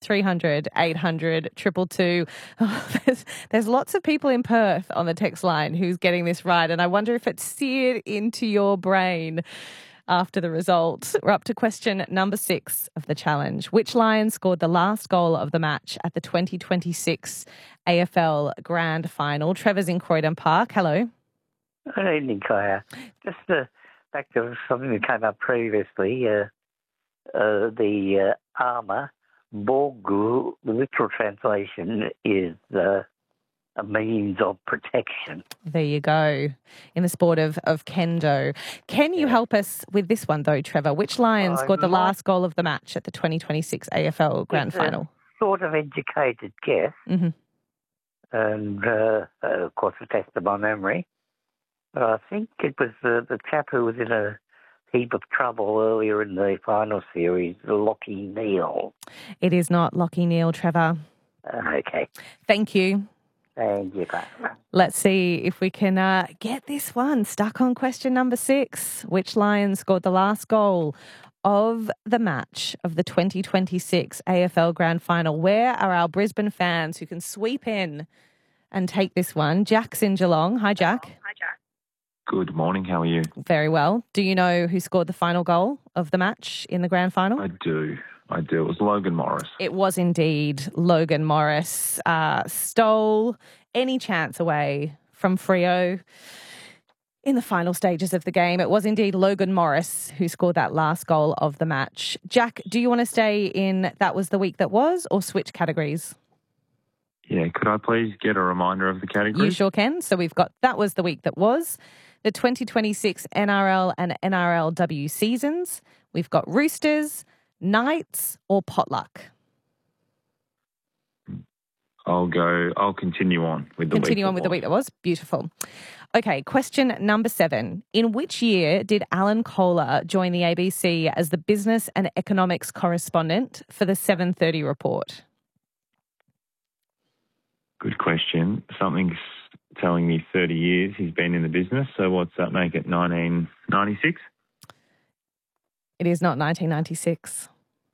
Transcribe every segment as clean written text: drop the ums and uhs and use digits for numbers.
1300 800 222. Oh, there's lots of people in Perth on the text line who's getting this right, and I wonder if it's seared into your brain after the result. We're up to question number 6 of the challenge. Which Lion scored the last goal of the match at the 2026 AFL Grand Final? Trevor's in Croydon Park. Hello. Good evening, Claire. Just back to something that came up previously, the armour, Borgu, the literal translation is a means of protection. There you go, in the sport of kendo. Can you help us with this one, though, Trevor? Which Lion scored the last goal of the match at the 2026 AFL Grand Final? Sort of educated guess, and of course a test of my memory. But I think it was the chap who was in a heap of trouble earlier in the final series, Lockie Neal. It is not Lockie Neal, Trevor. Okay. Thank you. Thank you, Claire. Let's see if we can get this one. Stuck on question number 6. Which Lion scored the last goal of the match of the 2026 AFL Grand Final? Where are our Brisbane fans who can sweep in and take this one? Jack's in Geelong. Hi, Jack. Hi, Jack. Good morning. How are you? Very well. Do you know who scored the final goal of the match in the Grand Final? I do. It was Logan Morris. It was indeed Logan Morris. Stole any chance away from Freo in the final stages of the game. It was indeed Logan Morris who scored that last goal of the match. Jack, do you want to stay in That Was the Week That Was or switch categories? Yeah, could I please get a reminder of the categories? You sure can. So we've got That Was the Week That Was, the 2026 NRL and NRLW seasons. We've got Roosters, Knights or Potluck? I'll continue on with the week that was. Beautiful. Okay, question number 7. In which year did Alan Kohler join the ABC as the business and economics correspondent for the 7:30 report? Good question. Something's telling me 30 years he's been in the business. So what's that make it, 1996? It is not 1996.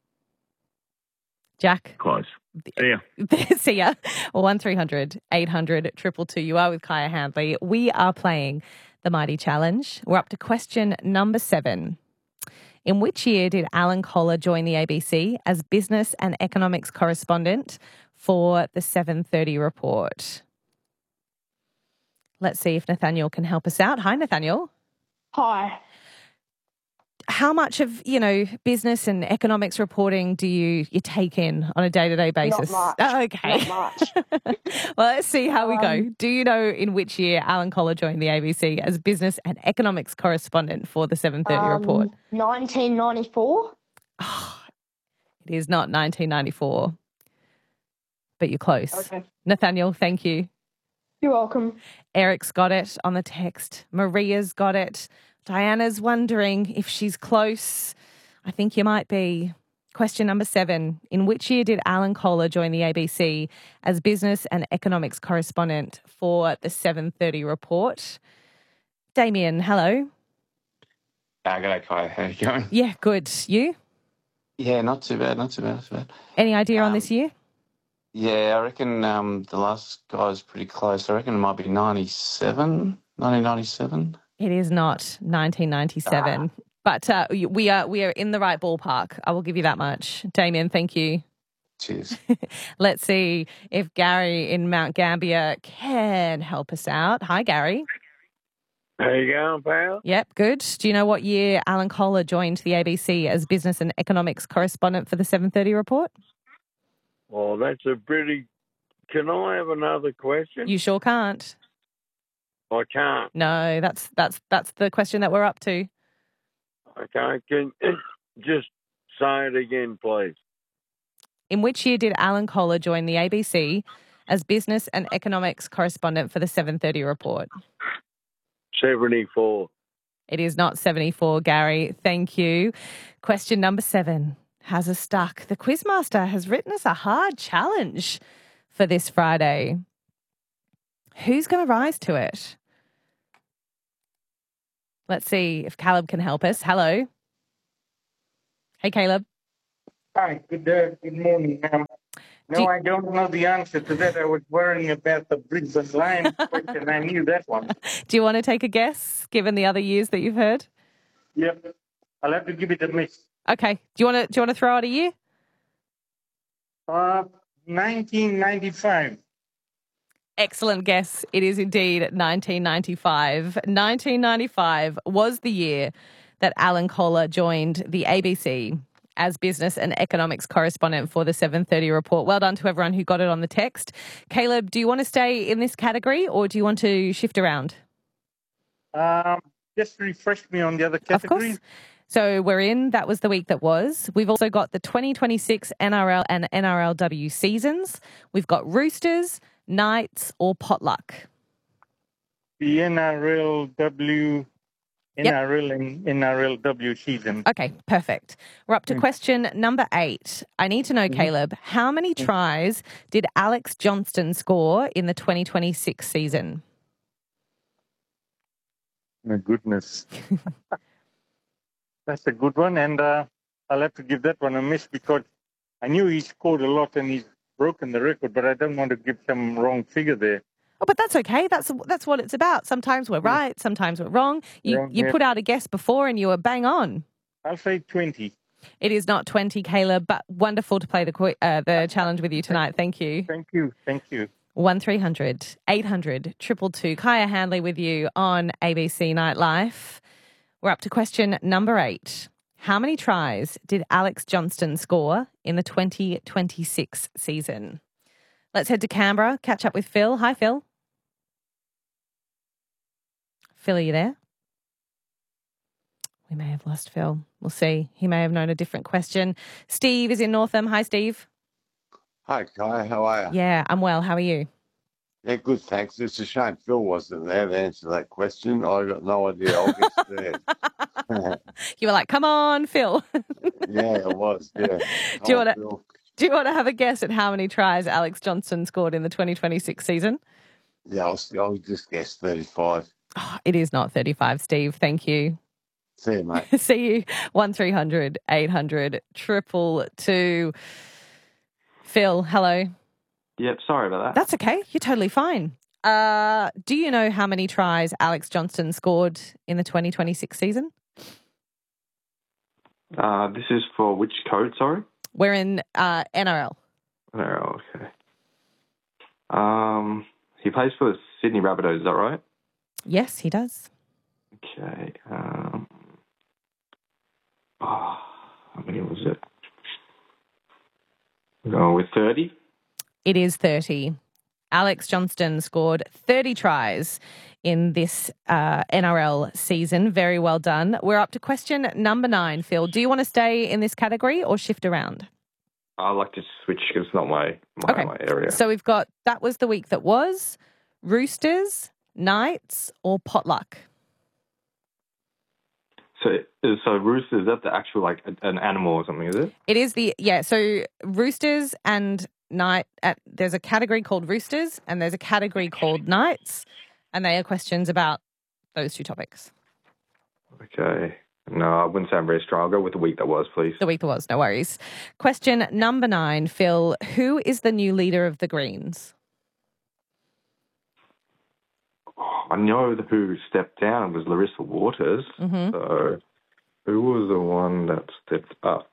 Jack? Close. See ya. See ya. 1300 800 222. You are with Kaya Handley. We are playing the Mighty Challenge. We're up to question number 7. In which year did Alan Kohler join the ABC as business and economics correspondent for the 7:30 report? Let's see if Nathaniel can help us out. Hi, Nathaniel. Hi. How much of, business and economics reporting do you take in on a day-to-day basis? Not much. Oh, okay. Not much. Well, let's see how we go. Do you know in which year Alan Kohler joined the ABC as business and economics correspondent for the 7:30 report? 1994. Oh, it is not 1994, but you're close. Okay. Nathaniel, thank you. You're welcome. Eric's got it on the text. Maria's got it. Diana's wondering if she's close. I think you might be. Question number 7. In which year did Alan Kohler join the ABC as business and economics correspondent for the 7:30 report? Damien, hello. G'day, Kai. How you going? Yeah, good. You? Yeah, not too bad. Any idea on this year? Yeah, I reckon the last guy's pretty close. I reckon it might be 1997. It is not 1997, but we are in the right ballpark. I will give you that much. Damien, thank you. Cheers. Let's see if Gary in Mount Gambier can help us out. Hi, Gary. How you going, pal? Yep, good. Do you know what year Alan Kohler joined the ABC as business and economics correspondent for the 7:30 report? Well, that's a pretty... Can I have another question? You sure can't. I can't. No, that's the question that we're up to. Okay, can just say it again, please. In which year did Alan Kohler join the ABC as business and economics correspondent for the 7:30 report? 74. It is not 74, Gary. Thank you. Question number 7 has us stuck. The Quizmaster has written us a hard challenge for this Friday. Who's going to rise to it? Let's see if Caleb can help us. Hello. Hey, Caleb. Hi, good morning. No, I don't know the answer to that. I was worrying about the Brisbane Lions question. I knew that one. Do you want to take a guess, given the other years that you've heard? Yep. I'll have to give it a miss. Okay. Do you want to throw out a year? 1995. Excellent guess. It is indeed 1995. 1995 was the year that Alan Kohler joined the ABC as business and economics correspondent for the 7:30 report. Well done to everyone who got it on the text. Caleb, do you want to stay in this category or do you want to shift around? Just refresh me on the other categories. Of course. So we're in, that was the week that was. We've also got the 2026 NRL and NRLW seasons. We've got Roosters, Knights or Potluck. The NRLW, NRL and NRLW season. Okay, perfect. We're up to question number 8. I need to know, Caleb, how many tries did Alex Johnston score in the 2026 season? My goodness. That's a good one, and I'll have to give that one a miss because I knew he scored a lot and he's broken the record, but I don't want to give some wrong figure there. Oh, but that's okay. That's what it's about. Sometimes we're right, sometimes we're wrong. You put out a guess before and you were bang on. I'll say 20. It is not 20, Caleb, but wonderful to play the challenge with you tonight. Thank you. Thank you. 1300 800 222. Kaya Handley with you on ABC Nightlife. We're up to question number 8. How many tries did Alex Johnston score in the 2026 season? Let's head to Canberra, catch up with Phil. Hi, Phil. Phil, are you there? We may have lost Phil. We'll see. He may have known a different question. Steve is in Northam. Hi, Steve. Hi, Kai. How are you? Yeah, I'm well. How are you? Yeah, good, thanks. It's a shame Phil wasn't there to answer that question. I got no idea. I'll get there. You were like, come on, Phil. Yeah, it was. Yeah. Do you want to have a guess at how many tries Alex Johnston scored in the 2026 season? Yeah, I'll just guess 35. Oh, it is not 35, Steve. Thank you. See you, mate. See you. 1300 800 222. Phil, hello. Yep, sorry about that. That's okay. You're totally fine. Do you know how many tries Alex Johnston scored in the 2026 season? This is for which code, sorry? We're in NRL. NRL, okay. He plays for the Sydney Rabbitohs, is that right? Yes, he does. Okay. How many was it? We're going with 30. It is 30. Alex Johnston scored 30 tries in this NRL season. Very well done. We're up to question number 9, Phil. Do you want to stay in this category or shift around? I like to switch because it's not my area. So we've got, that was the week that was, Roosters, Knights or Potluck? So rooster, is that the actual, like, an animal or something, is it? It is so Roosters and there's a category called Roosters and there's a category called Knights, and they are questions about those two topics. Okay. No, I wouldn't say I'm very strong. I'll go with the week that was, please. The week that was, no worries. Question number 9, Phil. Who is the new leader of the Greens? I know who stepped down. It was Larissa Waters. Mm-hmm. So who was the one that stepped up?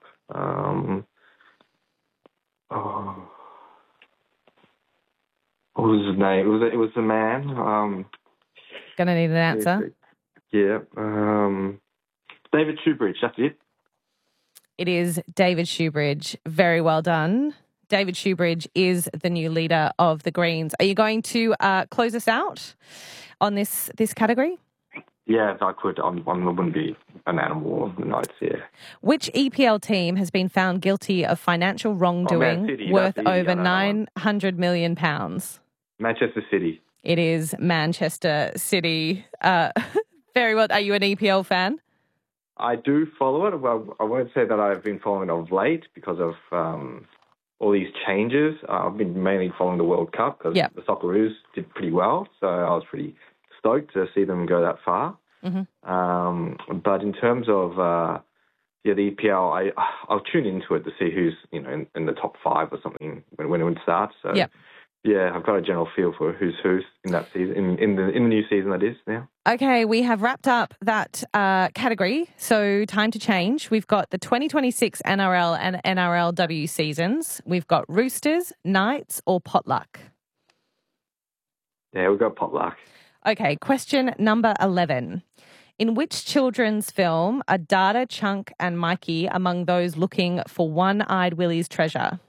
What was his name? It was a man. Gonna need an answer. Yeah. David Shoebridge, that's it. It is David Shoebridge. Very well done. David Shoebridge is the new leader of the Greens. Are you going to close us out on this category? Yeah, if I could. I wouldn't be an animal or the Knights, yeah. Which EPL team has been found guilty of financial wrongdoing worth over £900 million? Manchester City. It is Manchester City. Very well. Are you an EPL fan? I do follow it. Well, I won't say that I've been following it of late because of all these changes. I've been mainly following the World Cup because the Socceroos did pretty well, so I was pretty stoked to see them go that far. Mm-hmm. But in terms of the EPL, I'll tune into it to see who's in the top 5 or something when it starts. So yeah, I've got a general feel for who's in that season, in the new season that is now. Okay, we have wrapped up that category, so time to change. We've got the 2026 NRL and NRLW seasons. We've got Roosters, Knights, or Potluck. Yeah, we've got Potluck. Okay, question number 11. In which children's film are Dada, Chunk, and Mikey among those looking for One-Eyed Willie's treasure?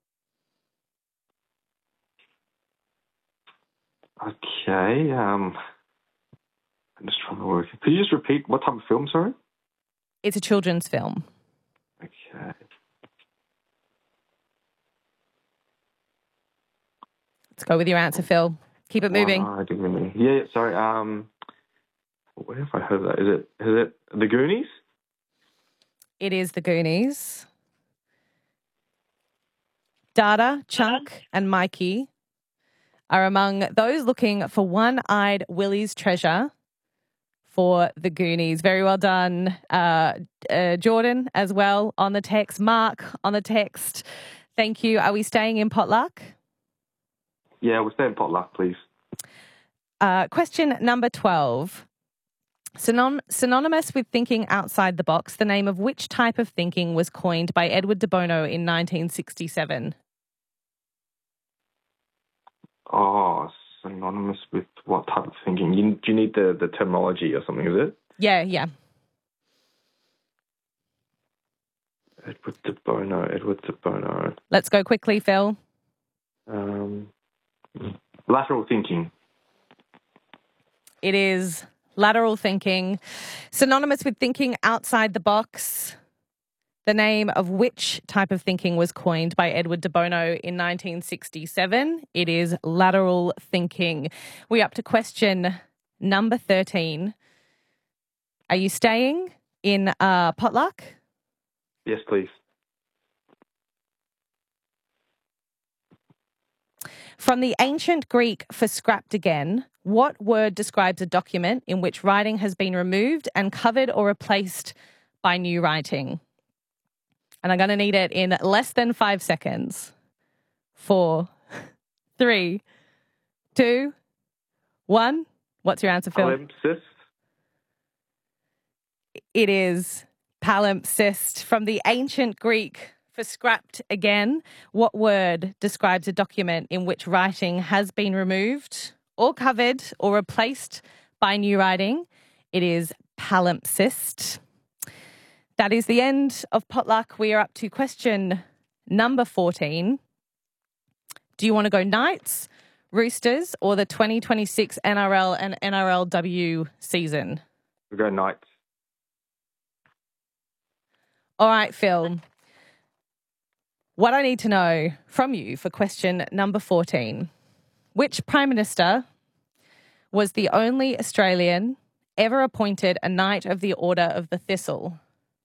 Okay, I'm just trying to work. Could you just repeat what type of film, sorry? It's a children's film. Okay. Let's go with your answer, Phil. Keep it moving. Yeah, sorry. Where have I heard that? Is it The Goonies? It is The Goonies. Dada, Chunk, and Mikey are among those looking for One-Eyed Willie's treasure for The Goonies. Very well done. Jordan as well on the text. Mark on the text. Thank you. Are we staying in Potluck? Yeah, we'll stay in Potluck, please. Question number 12. Synonymous with thinking outside the box, the name of which type of thinking was coined by Edward de Bono in 1967? Oh, synonymous with what type of thinking? Do you need the terminology or something, is it? Yeah. Edward de Bono. Let's go quickly, Phil. Lateral thinking. It is lateral thinking. Synonymous with thinking outside the box. The name of which type of thinking was coined by Edward de Bono in 1967? It is lateral thinking. We're up to question number 13. Are you staying in Potluck? Yes, please. From the ancient Greek for scrapped again, what word describes a document in which writing has been removed and covered or replaced by new writing? And I'm going to need it in less than 5 seconds. 4, 3, 2, 1. What's your answer, Phil? Palimpsest. It is palimpsest. From the ancient Greek for scrapped again, what word describes a document in which writing has been removed or covered or replaced by new writing? It is palimpsest. That is the end of Potluck. We are up to question number 14. Do you want to go Knights, Roosters, or the 2026 NRL and NRLW season? We'll go Knights. All right, Phil. What I need to know from you for question number 14. Which Prime Minister was the only Australian ever appointed a Knight of the Order of the Thistle?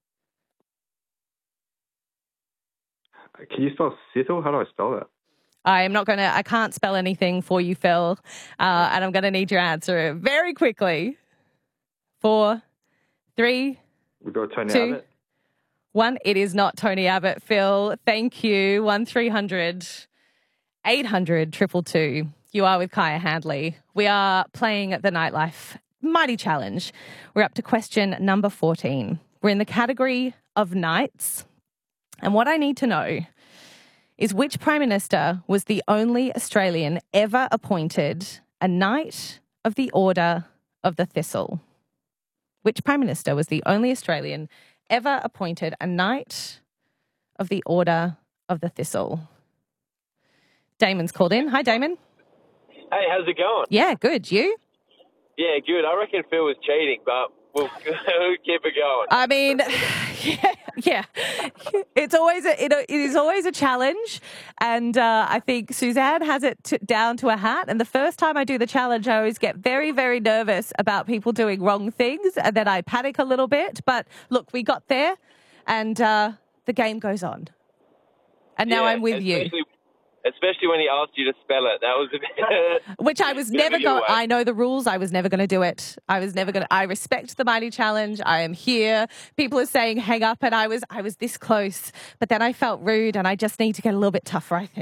Can you spell Thistle? How do I spell that? I can't spell anything for you, Phil. And I'm going to need your answer very quickly. 4, 3, we got Tony 2, Abbott. 1. It is not Tony Abbott, Phil. Thank you. 1300 800 222. You are with Kaya Handley. We are playing the Nightlife Mighty Challenge. We're up to question number 14. We're in the category of Knights. And what I need to know is which Prime Minister was the only Australian ever appointed a Knight of the Order of the Thistle? Which Prime Minister was the only Australian ever appointed a Knight of the Order of the Thistle? Damon's called in. Hi, Damon. Hey, how's it going? Yeah, good. You? Yeah, good. I reckon Phil was cheating, but we'll keep it going. I mean, yeah. It is always a challenge, and I think Suzanne has it down to a hat. And the first time I do the challenge, I always get very, very nervous about people doing wrong things, and then I panic a little bit. But look, we got there, and the game goes on. And now I'm with you. especially when he asked you to spell it. That was a bit... Which I was never going... I know the rules. I was never going to do it. I respect the Mighty Challenge. I am here. People are saying hang up, and I was this close. But then I felt rude, and I just need to get a little bit tougher, I think.